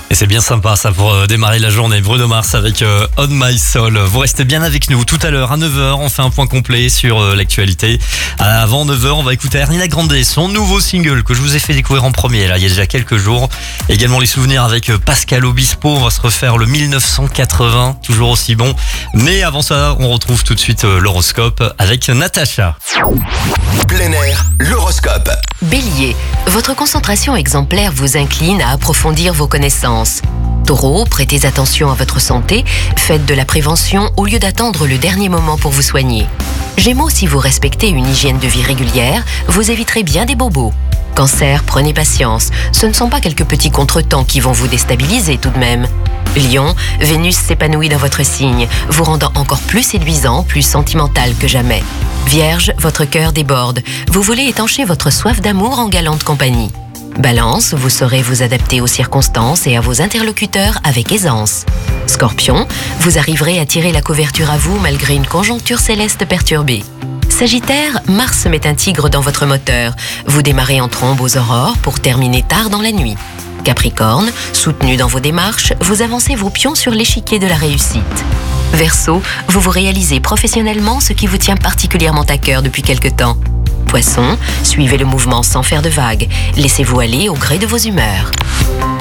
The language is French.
Et c'est bien sympa ça pour démarrer la journée. Bruno Mars avec On My Soul. Vous restez bien avec nous. Tout à l'heure à 9h, on fait un point complet sur l'actualité. Avant 9h, on va écouter Ariana Grande, son nouveau single que je vous ai fait découvrir en premier là, il y a déjà quelques jours. Également les souvenirs avec Pascal Obispo. On va se refaire le 1980, toujours aussi bon. Mais avant ça, on retrouve tout de suite l'horoscope avec Natacha. Plein air, l'horoscope. Bélier, votre concentration exemplaire vous incline à approfondir vos connaissances. Taureau, prêtez attention à votre santé, faites de la prévention au lieu d'attendre le dernier moment pour vous soigner. Gémeaux, si vous respectez une hygiène de vie régulière, vous éviterez bien des bobos. Cancer, prenez patience, ce ne sont pas quelques petits contretemps qui vont vous déstabiliser tout de même. Lion, Vénus s'épanouit dans votre signe, vous rendant encore plus séduisant, plus sentimental que jamais. Vierge, votre cœur déborde, vous voulez étancher votre soif d'amour en galante compagnie. Balance, vous saurez vous adapter aux circonstances et à vos interlocuteurs avec aisance. Scorpion, vous arriverez à tirer la couverture à vous malgré une conjoncture céleste perturbée. Sagittaire, Mars met un tigre dans votre moteur. Vous démarrez en trombe aux aurores pour terminer tard dans la nuit. Capricorne, soutenu dans vos démarches, vous avancez vos pions sur l'échiquier de la réussite. Verseau, vous vous réalisez professionnellement ce qui vous tient particulièrement à cœur depuis quelque temps. Poisson, suivez le mouvement sans faire de vagues. Laissez-vous aller au gré de vos humeurs.